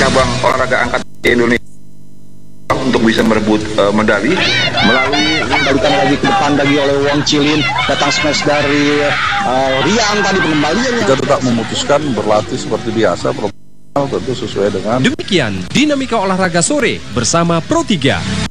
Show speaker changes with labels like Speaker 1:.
Speaker 1: cabang olahraga angkat Indonesia untuk bisa merebut medali melalui
Speaker 2: kembalikan lagi ke depan lagi oleh Wong Chilin, datang smash dari Rian tadi pengembaliannya.
Speaker 3: Kita tetap memutuskan berlatih seperti biasa, profesional tentu sesuai dengan.
Speaker 4: Demikian dinamika olahraga sore bersama Pro 3.